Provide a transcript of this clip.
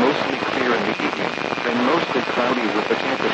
mostly clear in the evening, then mostly cloudy with the temperature